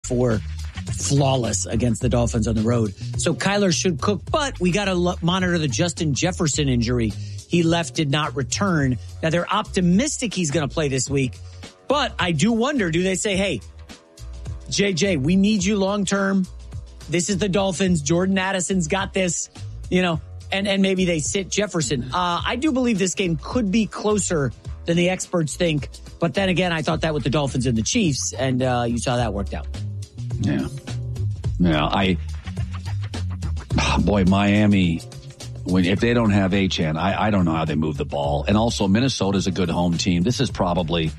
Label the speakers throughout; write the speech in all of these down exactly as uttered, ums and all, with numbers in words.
Speaker 1: for flawless against the Dolphins on the road. So Kyler should cook, but we got to lo- monitor the Justin Jefferson injury. He left, did not return. Now they're optimistic he's going to play this week, but I do wonder, do they say, hey, J J, we need you long term. This is the Dolphins. Jordan Addison's got this, you know, and, and maybe they sit Jefferson. Uh, I do believe this game could be closer than the experts think. But then again, I thought that with the Dolphins and the Chiefs, and uh, you saw that worked out.
Speaker 2: Yeah. Yeah, I, boy, Miami, when if they don't have Achane, I, I don't know how they move the ball. And also, Minnesota's a good home team. This is probably,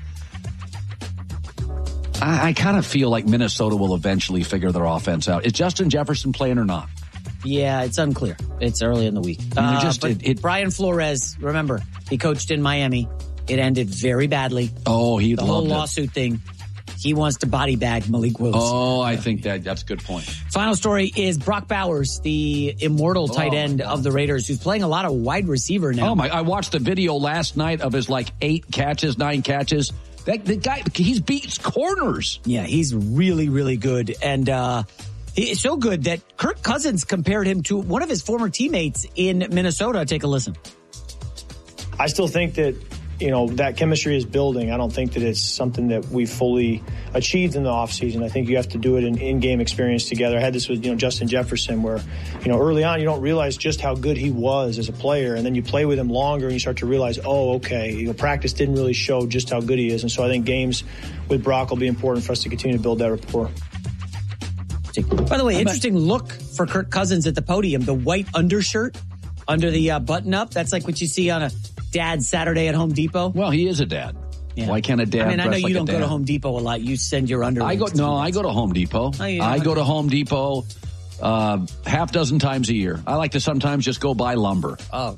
Speaker 2: I, I kind of feel like Minnesota will eventually figure their offense out. Is Justin Jefferson playing or not?
Speaker 1: Yeah, it's unclear. It's early in the week.
Speaker 2: I mean,
Speaker 1: uh,
Speaker 2: just,
Speaker 1: but
Speaker 2: it, it,
Speaker 1: Brian Flores, remember, he coached in Miami. It ended very badly.
Speaker 2: Oh, he
Speaker 1: the
Speaker 2: loved
Speaker 1: whole
Speaker 2: it.
Speaker 1: lawsuit thing. He wants to body bag Malik Willis.
Speaker 2: Oh, I think that that's a good point.
Speaker 1: Final story is Brock Bowers, the immortal tight
Speaker 2: oh,
Speaker 1: end of the Raiders, who's playing a lot of wide receiver now.
Speaker 2: Oh my! I watched the video last night of his like eight catches, nine catches. That the guy, he beats corners.
Speaker 1: Yeah, he's really, really good, and uh, he's so good that Kirk Cousins compared him to one of his former teammates in Minnesota. Take a listen.
Speaker 3: I still think that, you know, that chemistry is building. I don't think that it's something that we fully achieved in the offseason. I think you have to do it in in-game experience together. I had this with, you know, Justin Jefferson where, you know, early on you don't realize just how good he was as a player. And then you play with him longer and you start to realize, oh, okay, you know, practice didn't really show just how good he is. And so I think games with Brock will be important for us to continue to build that rapport.
Speaker 1: By the way, interesting look for Kirk Cousins at the podium. The white undershirt under the uh, button-up. That's like what you see on a dad's Saturday at Home Depot.
Speaker 2: Well, he is a dad.
Speaker 1: Yeah.
Speaker 2: Why can't a dad?
Speaker 1: I mean, I know
Speaker 2: dress
Speaker 1: you
Speaker 2: like
Speaker 1: don't
Speaker 2: a
Speaker 1: go
Speaker 2: dad?
Speaker 1: to Home Depot a lot. You send your underwear.
Speaker 2: I go. No, I go to Home Depot.
Speaker 1: Oh, you
Speaker 2: I
Speaker 1: know.
Speaker 2: go to Home Depot uh, half dozen times a year. I like to sometimes just go buy lumber.
Speaker 1: Oh,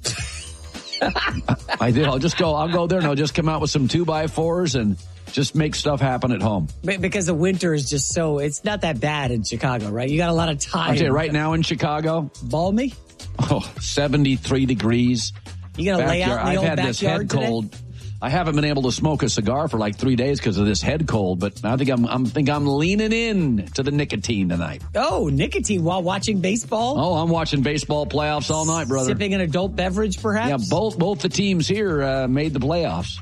Speaker 2: I do. I'll just go. I'll go there and I'll just come out with some two by fours and just make stuff happen at home.
Speaker 1: because the winter is just so. It's not that bad in Chicago, right? You got a lot of time.
Speaker 2: I'll tell you right now in Chicago,
Speaker 1: balmy.
Speaker 2: oh, seventy-three degrees.
Speaker 1: You got to lay out in the
Speaker 2: I've
Speaker 1: old
Speaker 2: had this
Speaker 1: backyard
Speaker 2: head
Speaker 1: today?
Speaker 2: cold. I haven't been able to smoke a cigar for like three days because of this head cold, but I think I'm, I'm think I'm leaning in to the nicotine tonight.
Speaker 1: Oh, nicotine while watching baseball?
Speaker 2: Oh, I'm watching baseball playoffs all night, brother.
Speaker 1: Sipping an adult beverage, perhaps?
Speaker 2: Yeah, both both the teams here uh, made the playoffs.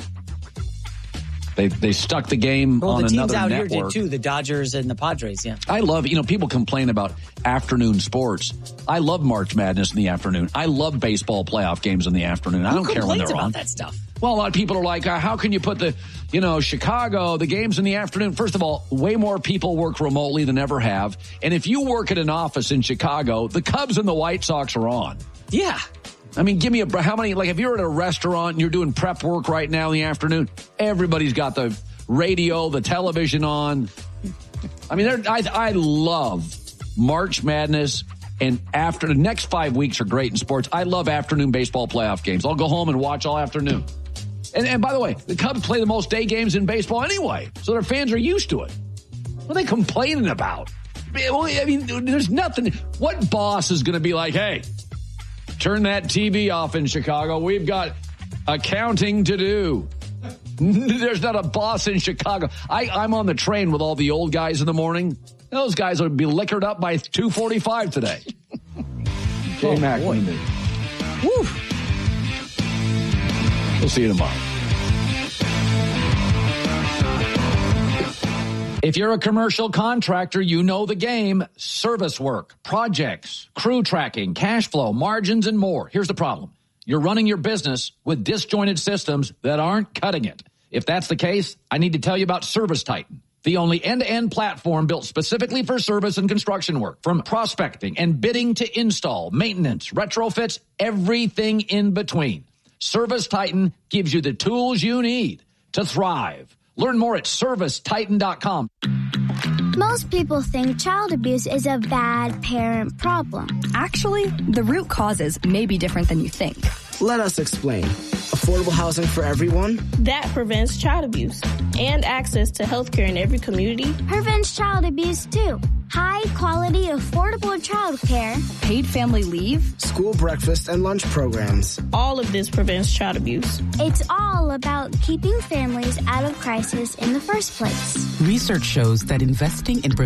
Speaker 2: They they stuck the game
Speaker 1: well,
Speaker 2: on
Speaker 1: the teams
Speaker 2: another
Speaker 1: out
Speaker 2: network.
Speaker 1: here did too. The Dodgers and the Padres. Yeah,
Speaker 2: I love, you know, people complain about afternoon sports. I love March Madness in the afternoon. I love baseball playoff games in the afternoon. I
Speaker 1: Who
Speaker 2: don't care when
Speaker 1: complains
Speaker 2: they're
Speaker 1: about
Speaker 2: on.
Speaker 1: that stuff?
Speaker 2: Well, a lot of people are like, uh, how can you put the, you know, Chicago, the games in the afternoon? First of all, way more people work remotely than ever have. And if you work at an office in Chicago, the Cubs and the White Sox are on.
Speaker 1: Yeah.
Speaker 2: I mean, give me a, how many, like if you're at a restaurant and you're doing prep work right now in the afternoon, everybody's got the radio, the television on. I mean, I, I love March Madness, and after the next five weeks are great in sports. I love afternoon baseball playoff games. I'll go home and watch all afternoon. And, and by the way, the Cubs play the most day games in baseball anyway, so their fans are used to it. What are they complaining about? I mean, there's nothing. What boss is going to be like, hey, turn that T V off in Chicago. We've got accounting to do. There's not a boss in Chicago. I, I'm on the train with all the old guys in the morning. Those guys will be liquored up by two forty-five today. J-Mac
Speaker 1: oh,
Speaker 2: and me. Woo. We'll see you tomorrow. If you're a commercial contractor, you know the game. Service work, projects, crew tracking, cash flow, margins, and more. Here's the problem. You're running your business with disjointed systems that aren't cutting it. If that's the case, I need to tell you about ServiceTitan, the only end-to-end platform built specifically for service and construction work. From prospecting and bidding to install, maintenance, retrofits, everything in between. ServiceTitan gives you the tools you need to thrive. Learn more at service titan dot com.
Speaker 4: Most people think child abuse is a bad parent problem.
Speaker 5: Actually, the root causes may be different than you think.
Speaker 6: Let us explain. Affordable housing for everyone?
Speaker 7: That prevents child abuse and access to health care in every community.
Speaker 4: Prevents child abuse, too. High-quality, affordable child care.
Speaker 5: Paid family leave.
Speaker 6: School breakfast and lunch programs.
Speaker 7: All of this prevents child abuse.
Speaker 4: It's all about keeping families out of crisis in the first place.
Speaker 8: Research shows that investing in